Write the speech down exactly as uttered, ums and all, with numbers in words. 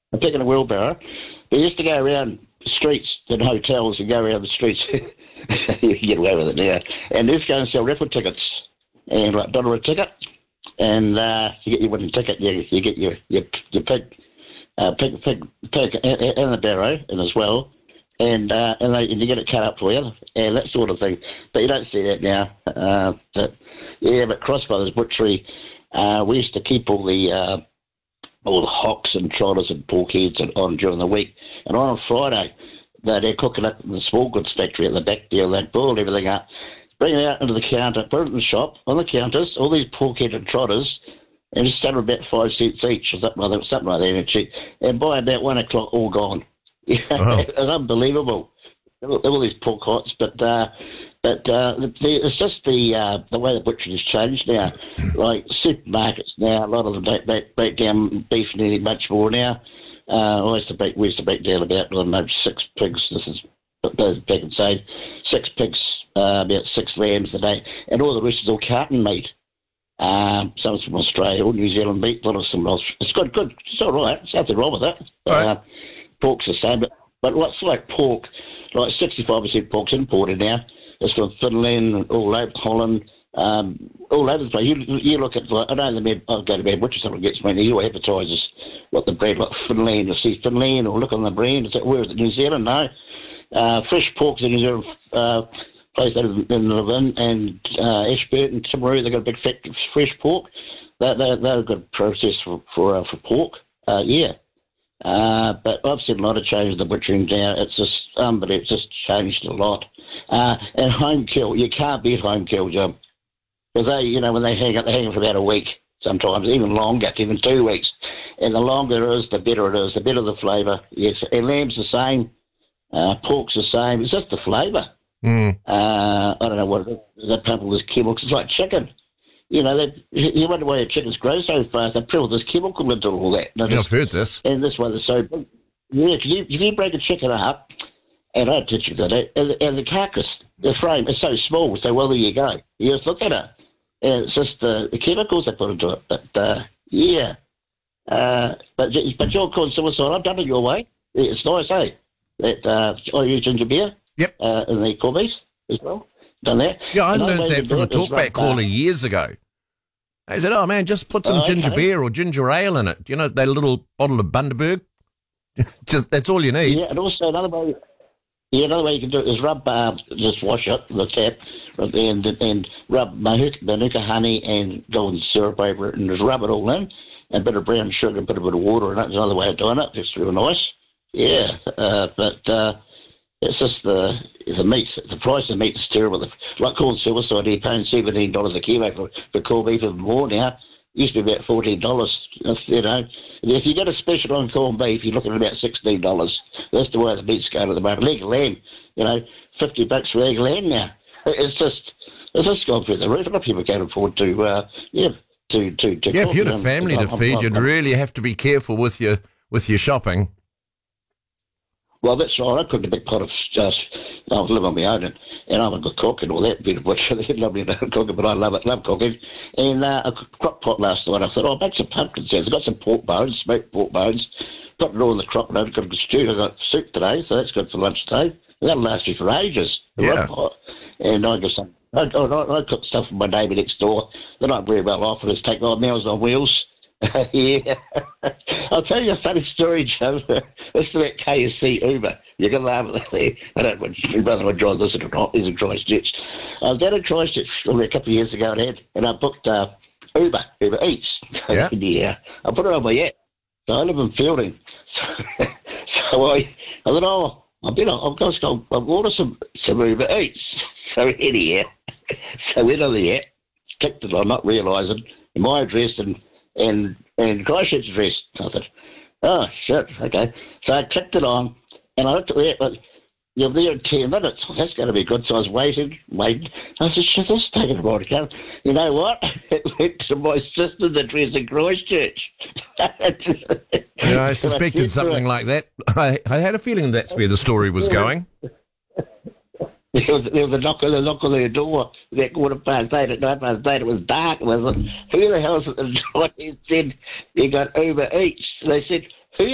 I'm picking a wheelbarrow. They used to go around streets and hotels and go around the streets. You can get away with it now. And they used to go and sell raffle tickets. And like dollar a ticket. And uh, you get your winning ticket. You, you get your your, your pig, uh, pig, pig, pig and the barrow and as well. And uh, and, they, and you get it cut up for you and that sort of thing. But you don't see that now. Uh, but, yeah, but Cross Brothers Butchery, uh, we used to keep all the uh, all the hocks and trotters and pork heads and on during the week. And on a Friday, they're, they're cooking up in the small goods factory at the back there. They'd boil everything up, bring it out into the counter, put it in the shop, on the counters, all these pork head and trotters, and just sell them about five cents each or something like that, something like that. And, cheap. And by about one o'clock, all gone. Wow. It's unbelievable. All these pork hots, but uh, but uh, the, it's just the uh, the way the butchery has changed now. Like supermarkets now, a lot of them don't break, break down beef nearly much more now. Uh, I used to break, we used to break down about I don't know, six pigs. This is back and say six pigs, uh, about six lambs a day, and all the rest is all carton meat. Um, some from Australia or New Zealand meat, a lot of some else. It's good, good. It's all right. There's nothing wrong with it. Right. Uh, pork's the same, but but what's like pork? Like sixty-five percent pork's imported now. It's from Finland, all over Holland, um, all over the place. You, you look at, like, I know the med, I'll go to bed, which someone gets me, you advertises what the brand, like Finland, or see Finland, or look on the brand, is that, where is it, New Zealand? No. Uh, fresh pork's in New Zealand, uh, place out in, in Levin, and uh, Ashburton, Timaru, they've got a big factory of fresh pork. They're, they're, they're a good process for, for, uh, for pork, uh, yeah. Uh, but I've seen a lot of change in the butchering now. It's just, um, but it's just changed a lot. Uh, and home kill, you can't beat home kill, Jim. Because they, you know, when they hang up, they hang up for about a week, sometimes even longer, even two weeks. And the longer it is, the better it is, the better the flavour. Yes, and lamb's the same, uh, pork's the same. It's just the flavour. Mm. Uh, I don't know what it is. They pump all this chemicals. It's like chicken. You know, they, you wonder why your chickens grow so fast. They put all this chemical into all that. Yeah, just, I've heard this. And this one is so big. Yeah, if you, if you break a chicken up, and I teach you that, and, and the carcass, the frame is so small, so well, there you go. You just look at it. And it's just uh, the chemicals they put into it. But, uh, yeah. Uh, but but you're called suicide. I've done it your way. It's nice, eh? That, uh, I use ginger beer. Yep. Uh, and the corned as well. Done that. Yeah, I Another learned that from a talkback caller years ago. They said, oh, man, just put some oh, okay. ginger beer or ginger ale in it. You know, that little bottle of Bundaberg? Just that's all you need. Yeah, and also another way, yeah, another way you can do it is rub, uh, just wash it, the tap, and and rub manuka, manuka honey and golden syrup over it, and just rub it all in, and a bit of brown sugar, and put a bit of water in it. There's another way of doing it. It's real nice. Yeah, uh, but uh, it's just the the meat. The price of meat is terrible. Like corn suicide, you're paying seventeen dollars a kilo for, for corned beef and more now. It used to be about fourteen dollars. You know, if you get a special on corned beef, you're looking at about sixteen dollars. That's the way the meat's going at the moment. Leg of lamb, you know, fifty bucks for leg of lamb now. It's just it's just gone through the roof. A lot of people can't afford to, uh, yeah, to to, to yeah. cook. If you had a And family I'm- to I'm- feed, I'm- you'd really have to be careful with your with your shopping. Well, that's right. I cooked a big pot of just. I was living on my own, and, and I'm a good cook and all that. Bit of butcher, they love me to cook, but I love it, love cooking. And uh, I cooked crock pot last night. I thought, oh, I'll make some pumpkin salad. I've got some pork bones, smoked pork bones. Put it all in the crock pot. I've got a good stew. I got soup today, so that's good for lunch today. And that'll last me for ages. the Yeah. crock pot. And I got some. I, I, I cook stuff for my neighbour next door. They're not very well off. I just take my meals on wheels. Yeah. I'll tell you a funny story, Joe. It's about K S C Uber. You're going to laugh at that. I don't want your brother would drive this or not. He's in Christchurch. I was down in Christchurch only a couple of years ago and, had, and I booked uh, Uber, Uber Eats. Yeah. Yeah. I put it on my app. So I live in Fielding. So, so I, I thought, oh, I better, I've got to I'll order some, some Uber Eats. So anyhow, so I went on the app, clicked it on, not realising my address and and and Christchurch address. I thought, oh shit, okay. So I clicked it on, and I looked at the app. You're there in ten minutes. Well, that's going to be good. So I was waiting, waiting. I said, shit, that's taking a while to come. You know what? It went to my sister's address in Christchurch. Yeah, I suspected something like that. I, I had a feeling that's where the story was going. There was, there was a knock on the knock on their door. That quarter past eight at night past eight. It was dark. Was it? Who the hell's at the door? He said, "You got Uber Eats." And they said,